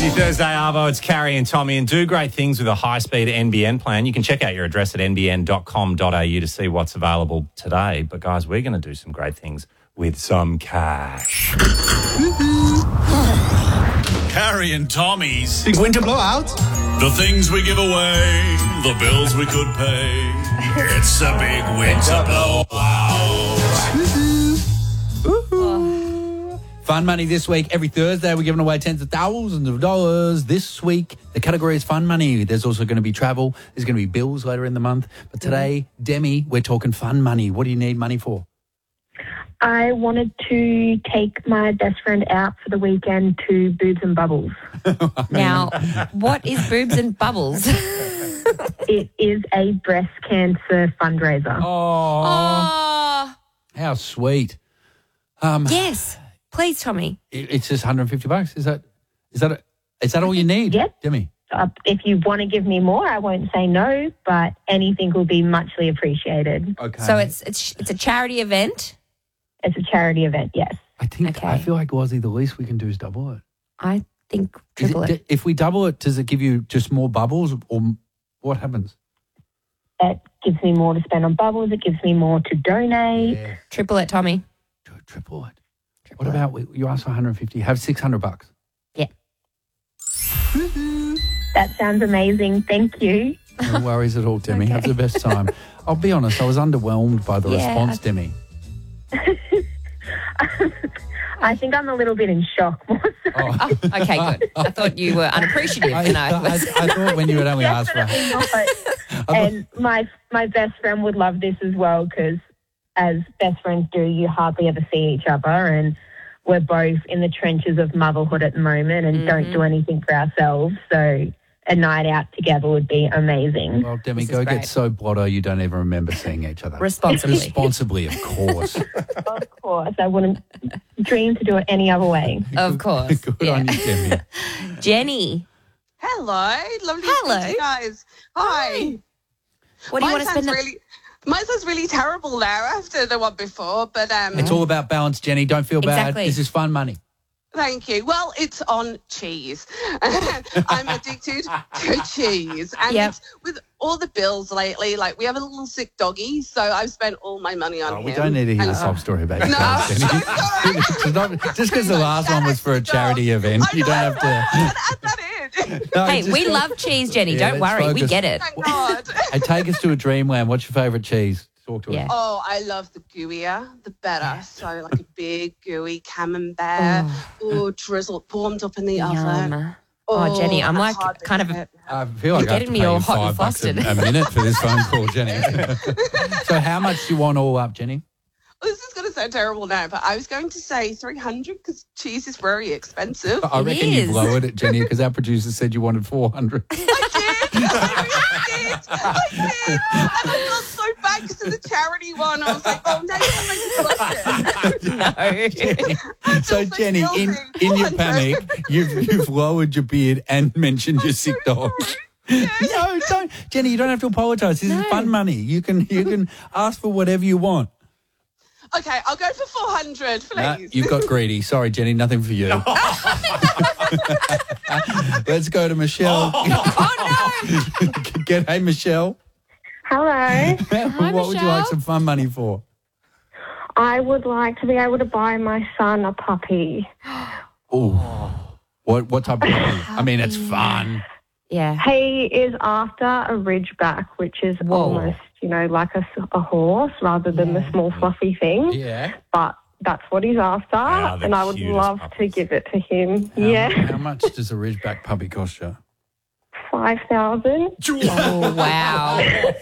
Thursday, Arvo. It's Carrie and Tommy, and do great things with a high-speed NBN plan. You can check out your address at nbn.com.au to see what's available today. But, guys, we're going to do some great things with some cash. Carrie and Tommy's Big winter blowout. The things we give away, the bills we could pay. It's a big winter blowout. Fun money this week. Every Thursday, we're giving away tens of thousands of dollars. This week, the category is fun money. There's also going to be travel. There's going to be bills later in the month. But today, Demi, we're talking fun money. What do you need money for? I wanted to take my best friend out for the weekend to Boobs and Bubbles. Now, what is Boobs and Bubbles? It is a breast cancer fundraiser. Oh, how sweet. Yes. Please, Tommy. It's just $150. Is that all you need? Yep. Demi? If you want to give me more, I won't say no, but anything will be muchly appreciated. Okay. So it's a charity event? It's a charity event, yes. I Okay. feel like, Wazzy, the least we can do is double it. I think triple it. If we double it, does it give you just more bubbles, or what happens? It gives me more to spend on bubbles. It gives me more to donate. Yeah. Triple it, Tommy. Triple it. What about, you asked for $150, have $600? Yeah. That sounds amazing. Thank you. No worries at all, Demi. Okay. Have the best time. I'll be honest, I was underwhelmed by the Yeah. response, Demi. I think I'm a little bit in shock more so. Oh, okay, good. I thought you were unappreciative. I thought when you had only asked for... Definitely not. And my best friend would love this as well because as best friends do, you hardly ever see each other, and we're both in the trenches of motherhood at the moment and don't do anything for ourselves. So a night out together would be amazing. Well, Demi, This go is get great. so blotto you don't even remember seeing each other. Responsibly. Responsibly, of course. Of course, I wouldn't dream to do it any other way. Of course. Good on you, Demi. Jenny, Hello, lovely Hello. to meet you guys. Hi. what do you want to spend Mine sounds really terrible now after the one before, but It's all about balance, Jenny. Don't feel bad. Exactly. This is fun money. thank you. Well, it's on cheese. I'm addicted to cheese, and Yep. it's with all the bills lately. Like we have a little sick doggy, so I've spent all my money on him. We don't need to hear the And- sob story about your No, dog, I'm Jenny. sorry. It's not- just because the last one was for a charity event, you don't have to... Add that in. No, Hey, just- we love cheese, Jenny. Yeah, Don't let's worry. We focus. get it. Thank God. Hey, take us to a dreamland. What's your favourite cheese? Talk to us. Yeah. Oh, I love the gooier, the better. So like a big gooey camembert, drizzled, warmed up in the oven. Yum. Oh, Jenny, I'm that's like hard to kind of get. I feel like You're I have getting to me pay all you hot and $5 flustered. a minute for this phone call, Jenny. So how much do you want all up, Jenny? This is going to sound terrible now, but I was going to say 300 because cheese is very expensive. I It reckon is. you've lowered it, Jenny, because our producer said you wanted 400. I did. I did. And I felt so bad because of the charity one. I was like, oh, no, you're making me No. So, Jenny, in your 400. panic, you've lowered your beard and mentioned your sick dog. No, don't, Jenny. You don't have to apologise. This is fun money. You can ask for whatever you want. Okay, I'll go for 400, please. No, you got greedy. Sorry, Jenny. Nothing for you. Let's go to Michelle. Hey, Michelle. Hello. What would you like Michelle. some fun money for? I would like to be able to buy my son a puppy. Oh, what type of puppy? I mean, it's fun. Yeah. He is after a Ridgeback, which is almost, like a horse rather than the small fluffy thing. Yeah. But that's what he's after, the and I would cutest love to puppies. give it to him. How much does a Ridgeback puppy cost you? 5,000. Oh, wow.